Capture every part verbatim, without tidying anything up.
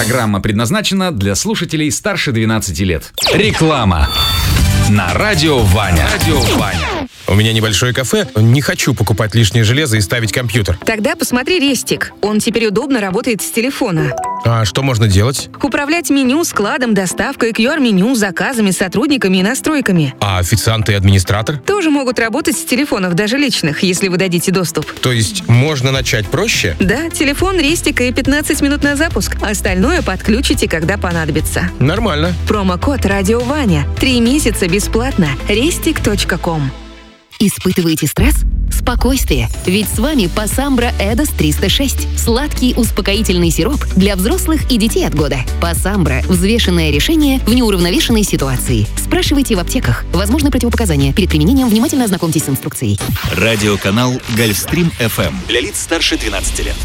Программа предназначена для слушателей старше двенадцати лет. Реклама на радио Ваня. Радио Ваня. У меня небольшое кафе, не хочу покупать лишнее железо и ставить компьютер. Тогда посмотри Рестик. Он теперь удобно работает с телефона. А что можно делать? Управлять меню, складом, доставкой, ку ар-меню, заказами, сотрудниками и настройками. А официант и администратор? Тоже могут работать с телефонов, даже личных, если вы дадите доступ. То есть можно начать проще? Да, телефон, Рестик и пятнадцать минут на запуск. Остальное подключите, когда понадобится. Нормально. Промокод «Радио Ваня». Три месяца бесплатно. рестик точка ком. Испытываете стресс? Спокойствие, ведь с вами Пассамбра Эдос триста шесть. Сладкий успокоительный сироп для взрослых и детей от года. Пассамбра – взвешенное решение в неуравновешенной ситуации. Спрашивайте в аптеках. Возможны противопоказания. Перед применением внимательно ознакомьтесь с инструкцией. Радиоканал Гольфстрим эф эм для лиц старше двенадцати лет.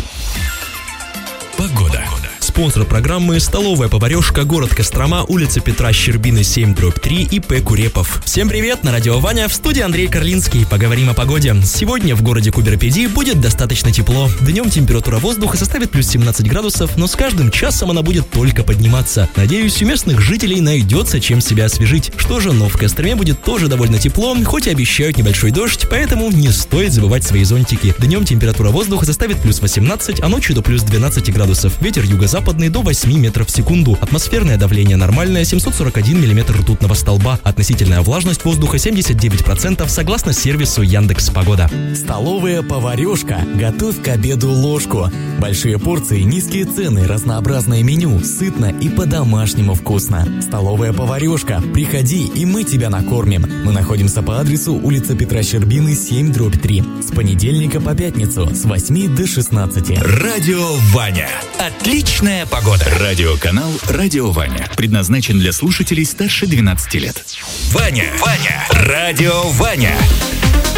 Погода. Спонсор программы — столовая поварешка, город Кострома, улица Петра Щербины, семь дробь три, ИП Курепов. Всем привет, на радио Ваня, в студии Андрей Карлинский. Поговорим о погоде. Сегодня в городе Куберпеди будет достаточно тепло. Днем температура воздуха составит плюс семнадцать градусов, но с каждым часом она будет только подниматься. Надеюсь, у местных жителей найдется чем себя освежить. Что же, но в Костроме будет тоже довольно тепло, хоть и обещают небольшой дождь, поэтому не стоит забывать свои зонтики. Днем температура воздуха составит плюс восемнадцать, а ночью до плюс двенадцать градусов. Ветер юго-западный до восьми метров в секунду. Атмосферное давление нормальное, семьсот сорок один миллиметр ртутного столба. Относительная влажность воздуха семьдесят девять процентов согласно сервису Яндекс.Погода. Столовая поварешка. Готовь к обеду ложку. Большие порции, низкие цены, разнообразное меню, сытно и по-домашнему вкусно. Столовая поварешка. Приходи, и мы тебя накормим. Мы находимся по адресу улица Петра Щербины, семь дробь три. С понедельника по пятницу с восьми до шестнадцати. Радио Ваня. Отличная погода. Радиоканал Радио Ваня предназначен для слушателей старше двенадцати лет. Ваня, Ваня, Радио Ваня.